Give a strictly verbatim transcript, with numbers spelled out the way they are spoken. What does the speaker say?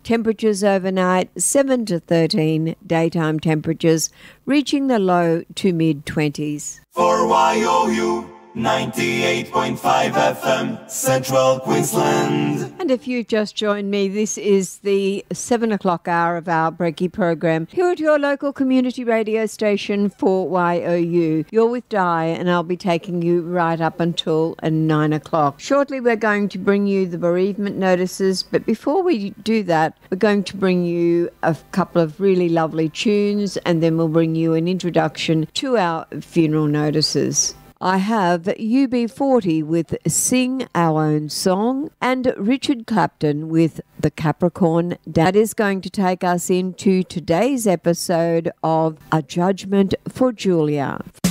Temperatures overnight seven to thirteen, daytime temperatures reaching the low to mid-twenties. For Y O U ninety-eight point five F M, Central Queensland. And if you've just joined me, this is the seven o'clock hour of our Breaky program here at your local community radio station for Y O U. You're with Di, and I'll be taking you right up until nine o'clock. Shortly, we're going to bring you the bereavement notices, but before we do that, we're going to bring you a couple of really lovely tunes, and then we'll bring you an introduction to our funeral notices. I have U B forty with Sing Our Own Song and Richard Clapton with The Capricorn. That is going to take us into today's episode of A Judgment for Julia.